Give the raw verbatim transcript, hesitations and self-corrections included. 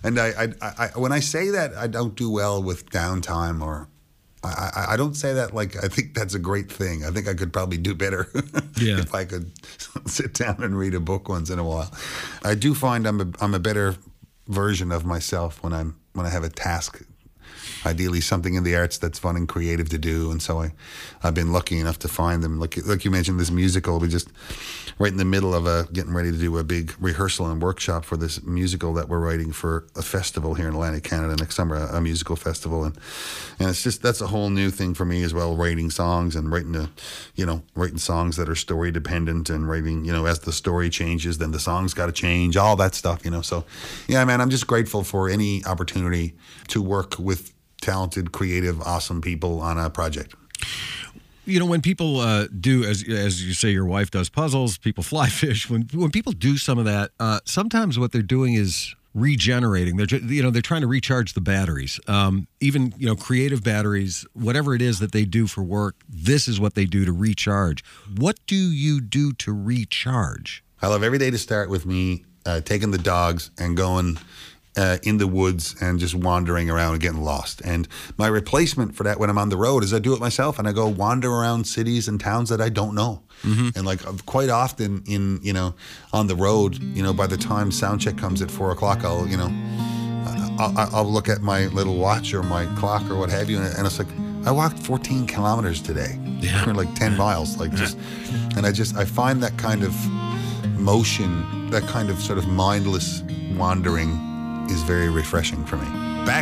And I, I, I, when I say that, I don't do well with downtime, or I, I, I don't say that like I think that's a great thing. I think I could probably do better yeah. if I could sit down and read a book once in a while. I do find I'm a, I'm a better version of myself when I'm when I have a task. Ideally, something in the arts that's fun and creative to do, and so I, I've been lucky enough to find them. Like, like you mentioned, this musical. We just right in the middle of a getting ready to do a big rehearsal and workshop for this musical that we're writing for a festival here in Atlantic Canada next summer, a, a musical festival, and and it's just that's a whole new thing for me as well. Writing songs and writing a, you know, writing songs that are story dependent, and writing, you know, as the story changes, then the song's got to change, all that stuff, you know. So, yeah, man, I'm just grateful for any opportunity to work with talented, creative, awesome people on a project. You know, when people uh, do, as as you say, your wife does puzzles, people fly fish. When when people do some of that, uh, sometimes what they're doing is regenerating. They're you know they're trying to recharge the batteries. Um, even you know creative batteries, whatever it is that they do for work, this is what they do to recharge. What do you do to recharge? I love every day to start with me uh, taking the dogs and going Uh, in the woods and just wandering around and getting lost. And my replacement for that when I'm on the road is I do it myself, and I go wander around cities and towns that I don't know. Mm-hmm. And like quite often in, you know, on the road, you know, by the time sound check comes at four o'clock, I'll, you know, I'll, I'll look at my little watch or my clock or what have you, and it's like, I walked fourteen kilometers today, yeah. or like ten miles, like just, and I just, I find that kind of motion, that kind of sort of mindless wandering is very refreshing for me.